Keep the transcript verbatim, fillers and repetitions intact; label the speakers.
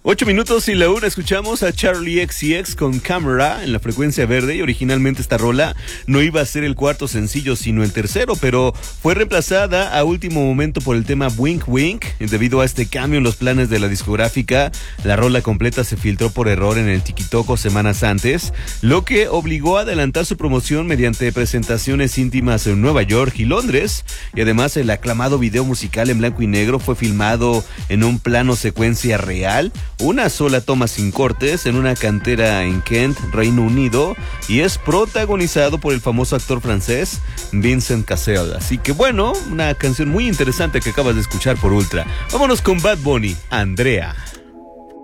Speaker 1: Ocho minutos y la una, escuchamos a Charlie X C X con Camera en la frecuencia verde, y originalmente esta rola no iba a ser el cuarto sencillo sino el tercero, pero fue reemplazada a último momento por el tema Wink Wink. Debido a este cambio en los planes de la discográfica, la rola completa se filtró por error en el TikTok semanas antes, lo que obligó a adelantar su promoción mediante presentaciones íntimas en Nueva York y Londres, y además el aclamado video musical en blanco y negro fue filmado en un plano secuencia real, una sola toma sin cortes, en una cantera en Kent, Reino Unido, y es protagonizado por el famoso actor francés Vincent Cassel. Así que bueno, una canción muy interesante que acabas de escuchar por Ultra. Vámonos con Bad Bunny, Andrea.